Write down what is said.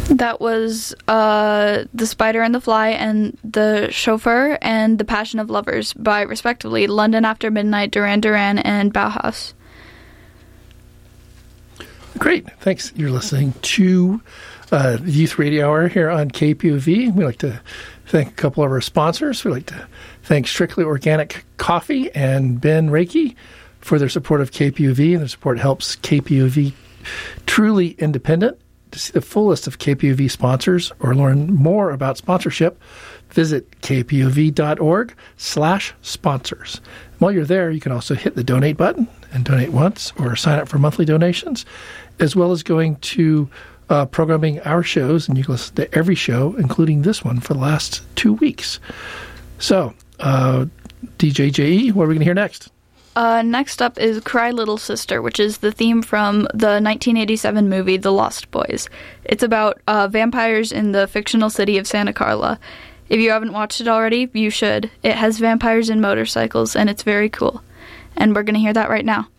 That was The Spider and the Fly and The Chauffeur and The Passion of Lovers by, respectively, London After Midnight, Duran Duran, and Bauhaus. Great. Thanks. You're listening to Youth Radio Hour here on KPOV. We'd like to thank a couple of our sponsors. We'd like to thank Strictly Organic Coffee and Ben Reiki for their support of KPOV, and their support helps KPOV truly independent. To see the full list of KPOV sponsors or learn more about sponsorship, visit kpov.org/sponsors. While you're there, you can also hit the donate button and donate once or sign up for monthly donations, as well as going to programming our shows, and you can listen to every show, including this one, for the last 2 weeks. So, DJ JE, what are we going to hear next? Next up is Cry Little Sister, which is the theme from the 1987 movie The Lost Boys. It's about vampires in the fictional city of Santa Carla. If you haven't watched it already, you should. It has vampires and motorcycles, and it's very cool. And we're going to hear that right now.